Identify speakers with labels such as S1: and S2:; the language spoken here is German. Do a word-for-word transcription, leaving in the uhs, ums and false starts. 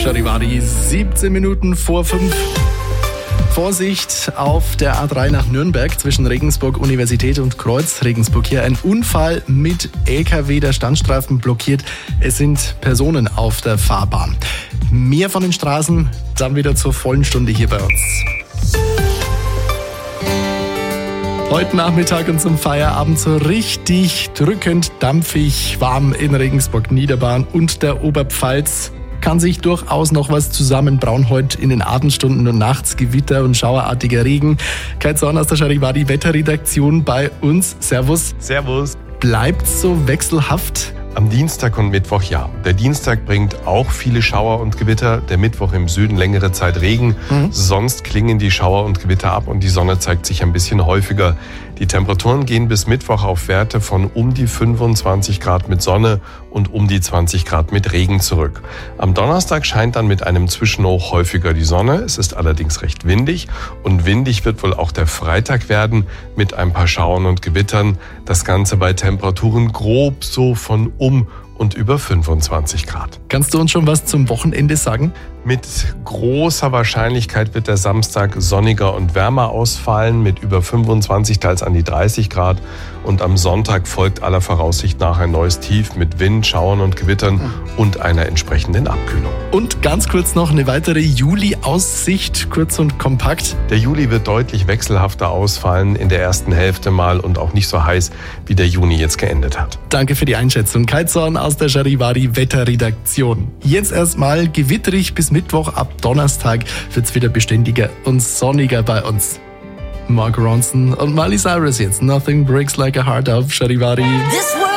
S1: Charivari, siebzehn Minuten vor fünf. Vorsicht auf der A drei nach Nürnberg zwischen Regensburg, Universität und Kreuz Regensburg. Hier ein Unfall mit L K W, der Standstreifen blockiert. Es sind Personen auf der Fahrbahn. Mehr von den Straßen dann wieder zur vollen Stunde hier bei uns. Heute Nachmittag und zum Feierabend so richtig drückend, dampfig, warm in Regensburg, Niederbayern und der Oberpfalz. Kann sich durchaus noch was zusammenbrauen heute in den Abendstunden und nachts. Gewitter und schauerartiger Regen. Kai Zorn aus der Charivari Wetterredaktion bei uns. Servus.
S2: Servus.
S1: Bleibt's so wechselhaft?
S2: Am Dienstag und Mittwoch ja. Der Dienstag bringt auch viele Schauer und Gewitter, der Mittwoch im Süden längere Zeit Regen. Mhm. Sonst klingen die Schauer und Gewitter ab und die Sonne zeigt sich ein bisschen häufiger. Die Temperaturen gehen bis Mittwoch auf Werte von um die fünfundzwanzig Grad mit Sonne und um die zwanzig Grad mit Regen zurück. Am Donnerstag scheint dann mit einem Zwischenhoch häufiger die Sonne. Es ist allerdings recht windig und windig wird wohl auch der Freitag werden mit ein paar Schauern und Gewittern. Das Ganze bei Temperaturen grob so von um und über fünfundzwanzig Grad.
S1: Kannst du uns schon was zum Wochenende sagen?
S2: Mit großer Wahrscheinlichkeit wird der Samstag sonniger und wärmer ausfallen mit über fünfundzwanzig, teils an die dreißig Grad. Und am Sonntag folgt aller Voraussicht nach ein neues Tief mit Wind, Schauern und Gewittern und einer entsprechenden Abkühlung.
S1: Und ganz kurz noch eine weitere Juli-Aussicht, kurz und kompakt.
S2: Der Juli wird deutlich wechselhafter ausfallen, in der ersten Hälfte mal und auch nicht so heiß, wie der Juni jetzt geendet hat.
S1: Danke für die Einschätzung. Kai Zorn aus der Charivari Wetterredaktion. Jetzt erstmal gewitterig bis Mittwoch, ab Donnerstag wird's wieder beständiger und sonniger bei uns. Mark Ronson und Miley Cyrus jetzt. Nothing breaks like a heart auf Charivari.